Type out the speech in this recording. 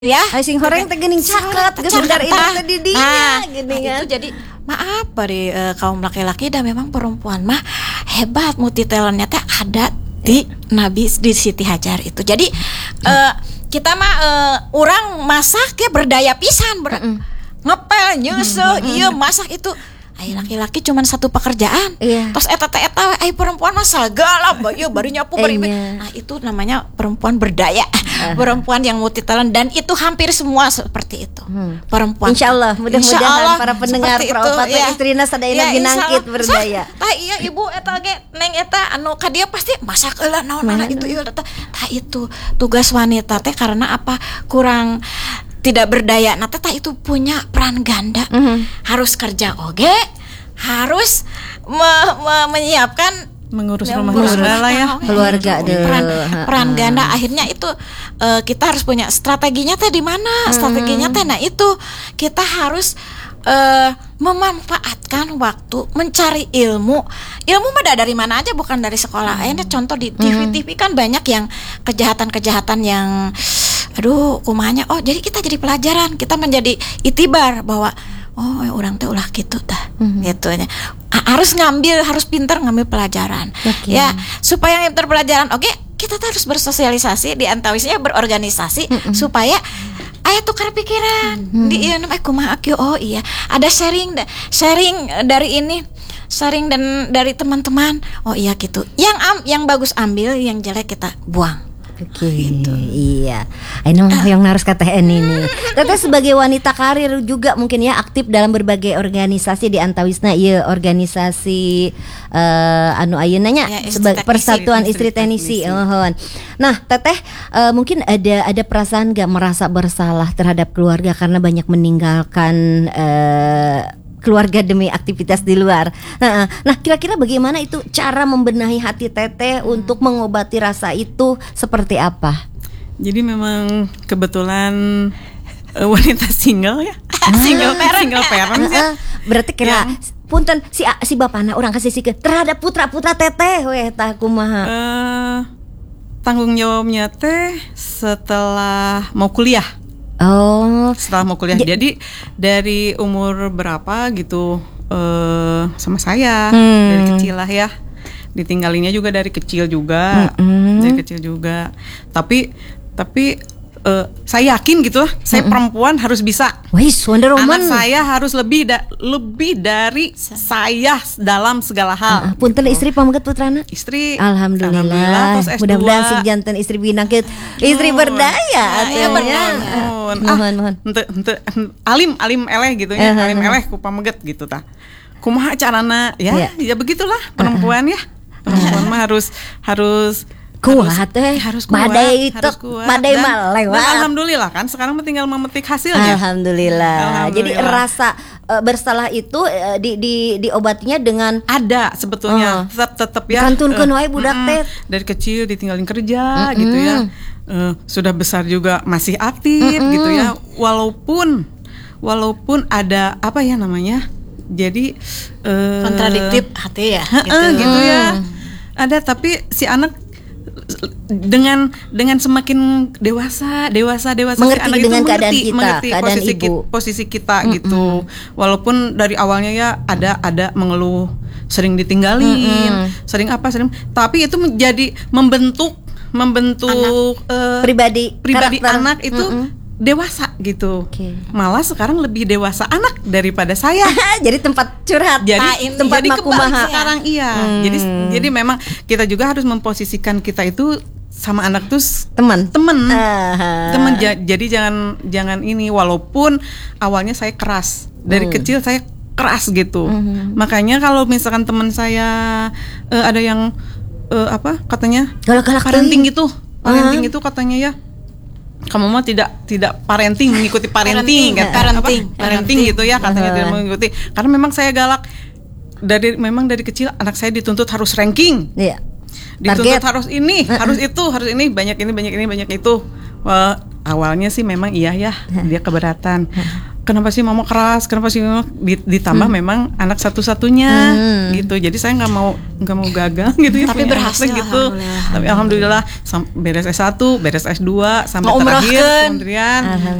ya sing horeng teh geuning caket geus ini teh di dinya gini kan. Itu jadi maaf bari kaum laki-laki dan memang perempuan mah hebat, multi talentnya teh ada di Nabi di Siti Hajar itu. Jadi kita mah orang masak ya berdaya pisan ngepel nyusuh iya masak itu. Ay laki-laki cuman satu pekerjaan. Terus eta ay perempuan mah segala baru nyapu bari. Nah, itu namanya perempuan berdaya. Perempuan yang multi talent dan itu hampir semua seperti itu. Perempuan. Insyaallah mudah-mudahan para pendengar Praopat istrina sadayana binangkit berdaya. Tah iya ibu eta ge neng eta anu ka dia pasti masak heula naon itu ieu tah itu tugas wanita teh karena apa kurang tidak berdaya, nah teh itu punya peran ganda, harus kerja oge, harus menyiapkan mengurus rumah tangga ya, keluarga deh. Peran ganda akhirnya itu kita harus punya strateginya teh di mana, strateginya teh nah itu kita harus memanfaatkan waktu mencari ilmu mah dari mana aja bukan dari sekolah. Ini contoh di TV kan banyak yang kejahatan yang aduh kumanya jadi kita jadi pelajaran, kita menjadi itibar bahwa orang teh ulah gitu tah gitunya. Harus pintar ngambil pelajaran. Ya supaya ngambil pelajaran kita tuh harus bersosialisasi di antawisnya berorganisasi supaya aya tukar pikiran di ieu kumaha iya ada sharing dari ini, sharing dan dari teman-teman iya gitu, yang bagus ambil, yang jelek kita buang. Gitu. Iya. Ayo yang harus kata ini. Teteh sebagai wanita karir juga mungkin ya aktif dalam berbagai organisasi di antawisna ieu organisasi anu ayeuna nya sebagai Persatuan Istri Teknisi. Nah, Teteh mungkin ada perasaan enggak merasa bersalah terhadap keluarga karena banyak meninggalkan keluarga demi aktivitas di luar. Nah, kira-kira bagaimana itu cara membenahi hati Teteh untuk mengobati rasa itu seperti apa? Jadi memang kebetulan wanita single ya, single parent ya. Berarti kira punten si bapana orang kasih sikeun terhadap putra-putra Teteh weh tah kumaha? Tanggung jawabnya teh setelah mau kuliah. Setelah mau kuliah. Jadi dari umur berapa gitu sama saya dari kecil lah ya. Ditinggalinnya juga dari kecil juga. Tapi saya yakin gitu saya perempuan harus bisa. Wis, Wonder Woman. Anak saya harus lebih dari saya dalam segala hal. Punten istri pamaget putrana? Istri alhamdulillah mudah-mudahan si jantan istri binangkeut istri berdaya atunya. Mohon. Alim eleh gitu ya. Alim eleh ku pameget gitu tah. Kumaha carana ya begitulah perempuan ya. Perempuan mah harus kuat badai mah lewat. Alhamdulillah kan sekarang tinggal memetik hasilnya. Alhamdulillah. Jadi rasa bersalah itu diobatinya dengan ada sebetulnya tetap ya. Kantunkeun wae budak teh. Dari kecil ditinggalin kerja gitu ya. Sudah besar juga masih aktif gitu ya. Walaupun ada apa ya namanya? Jadi kontradiktif hati ya gitu ya. Ada tapi si anak dengan semakin dewasa mengerti anak dengan itu mengerti posisi kita gitu. Walaupun dari awalnya ya ada mengeluh, sering ditinggalin, tapi itu menjadi membentuk pribadi anak itu dewasa gitu. Malah sekarang lebih dewasa anak daripada saya. Jadi tempat curhat. Tempat makumaha sekarang Jadi memang kita juga harus memposisikan kita itu sama anak tuh teman. Jadi jangan ini, walaupun awalnya saya keras. Dari kecil saya keras gitu. Makanya kalau misalkan teman saya ada yang katanya parenting gitu. Parenting itu katanya ya kamu mah tidak mengikuti parenting gitu ya katanya tidak mengikuti, karena memang saya galak dari kecil. Anak saya dituntut harus ranking, dituntut harus ini harus ini banyak itu. Awalnya sih memang iya ya dia keberatan. kenapa sih mama keras, kenapa sih mama ditambah memang anak satu-satunya gitu. Jadi saya nggak mau gagal gitu ya. Tapi berhasil gitu. Tapi alhamdulillah beres S1, beres S2 sampai terakhir kementerian